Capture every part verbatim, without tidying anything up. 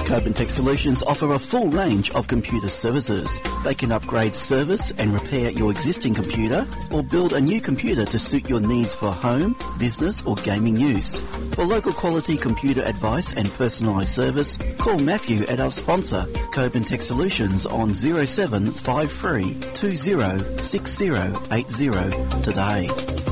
Coburn Tech Solutions offer a full range of computer services. They can upgrade, service and repair your existing computer or build a new computer to suit your needs for home, business or gaming use. For local quality computer advice and personalised service, call Matthew at our sponsor, Coburn Tech Solutions on zero seven five three two zero six zero eight zero today.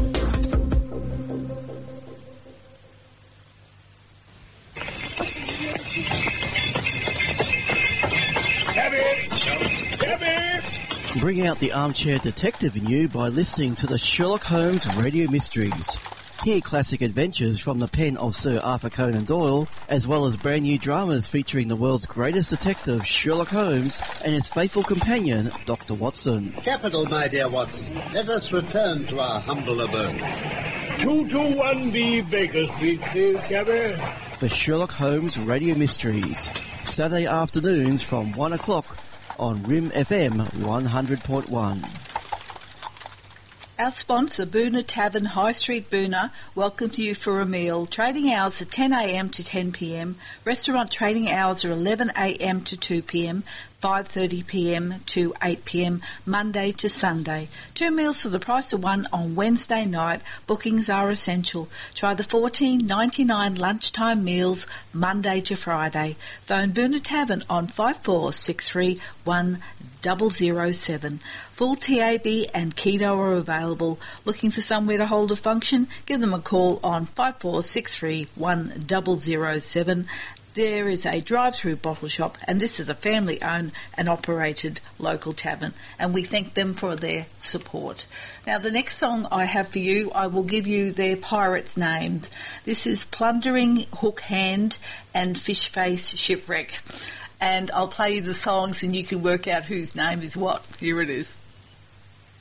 Bring out the armchair detective in you by listening to the Sherlock Holmes Radio Mysteries. Hear classic adventures from the pen of Sir Arthur Conan Doyle, as well as brand new dramas featuring the world's greatest detective, Sherlock Holmes, and his faithful companion, Doctor Watson. Capital, my dear Watson. Let us return to our humble abode. two two one B Baker Street, please, cabby. The Sherlock Holmes Radio Mysteries. Saturday afternoons from one o'clock on R I M F M one hundred point one. Our sponsor, Boona Tavern, High Street, Boona, welcomes you for a meal. Trading hours are ten a m to ten p m. Restaurant trading hours are eleven a m to two p m, five thirty p m to eight p m, Monday to Sunday. Two meals for the price of one on Wednesday night. Bookings are essential. Try the fourteen ninety-nine lunchtime meals Monday to Friday. Phone Boona Tavern on five four six three one zero zero seven. Full T A B and keto are available. Looking for somewhere to hold a function? Give them a call on five four six three one zero zero seven. There is a drive-through bottle shop, and this is a family-owned and operated local tavern, and we thank them for their support. Now, the next song I have for you, I will give you their pirates' names. This is Plundering Hook Hand and Fish Face Shipwreck, and I'll play you the songs and you can work out whose name is what. Here it is.